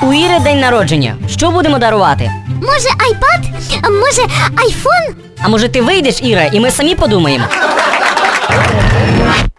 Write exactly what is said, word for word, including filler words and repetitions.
У Іри день народження. Що будемо дарувати? Може, айпад? А може, айфон? А може ти вийдеш, Іра, і ми самі подумаємо?